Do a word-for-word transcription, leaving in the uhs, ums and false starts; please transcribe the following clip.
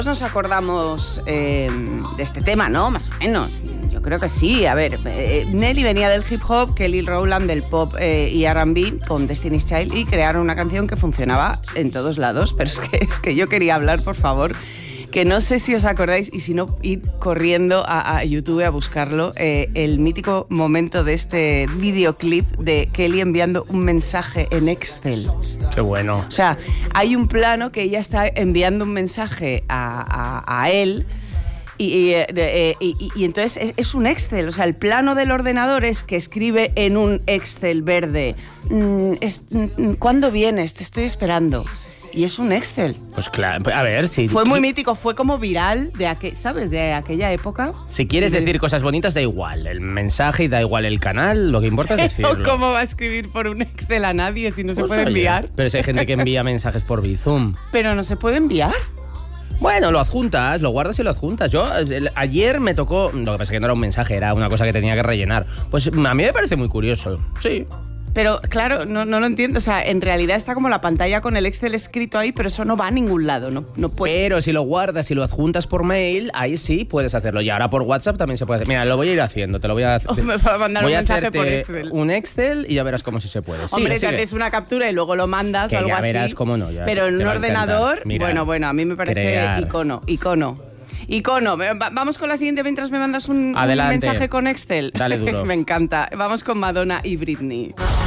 Nos acordamos eh, de este tema, ¿no? Más o menos. Yo creo que sí. A ver, eh, Nelly venía del hip hop, Kelly Rowland del pop eh, y R and B con Destiny's Child y crearon una canción que funcionaba en todos lados. Pero es que, es que yo quería hablar, por favor, que no sé si os acordáis y si no, id corriendo a, a YouTube a buscarlo, eh, el mítico momento de este videoclip de Kelly enviando un mensaje en Excel. Qué bueno. O sea, hay un plano que ella está enviando un mensaje a, a, a él y, y, eh, y, y, y entonces es, es un Excel. O sea, el plano del ordenador es que escribe en un Excel verde. Mm, es, mm, ¿Cuándo vienes? Te estoy esperando. Y es un Excel. Pues claro, a ver, si... Fue muy mítico, fue como viral, de aqu- ¿sabes? De aquella época. Si quieres decir cosas bonitas, da igual el mensaje y da igual el canal, lo que importa es decirlo. ¿Cómo va a escribir por un Excel a nadie si no se Pues puede oye, enviar? Pero si hay gente que envía mensajes por Bizum. Pero no se puede enviar. Bueno, lo adjuntas, lo guardas y lo adjuntas. Yo, el, ayer me tocó... Lo que pasa es que no era un mensaje, era una cosa que tenía que rellenar. Pues a mí me parece muy curioso, sí. Pero claro, no, no lo entiendo. O sea, en realidad está como la pantalla con el Excel escrito ahí, pero eso no va a ningún lado. No, no puede. Pero si lo guardas y lo adjuntas por mail, ahí sí puedes hacerlo. Y ahora por WhatsApp también se puede hacer. Mira, lo voy a ir haciendo, te lo voy a hacer. O me va a mandar voy un a mensaje por hacerte Excel. un Excel y ya verás cómo sí se puede. Sigue, Hombre, si sigue. haces una captura y luego lo mandas Que o algo ya así. verás cómo no, ya pero en te un va a ordenador, encantar. Mira, bueno, bueno, a mí me parece crear. icono, icono. Icono. Va- Vamos con la siguiente mientras me mandas un, un Adelante. mensaje con Excel. Dale duro. Me encanta. Vamos con Madonna y Britney.